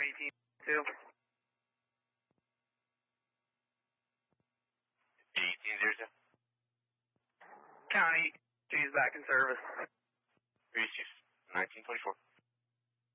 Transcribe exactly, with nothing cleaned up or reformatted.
eighteen two. eighteen zero two. County, she's back in service. Reese's, nineteen twenty-four.